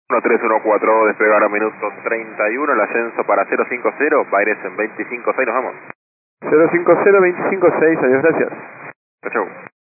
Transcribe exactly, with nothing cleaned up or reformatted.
uno tres uno cuatro, despegar a minuto treinta y uno, el ascenso para cero cinco cero, Baires en veinticinco seis, nos vamos. cero cinco cero veinticinco seis, adiós, gracias. Chau, chau.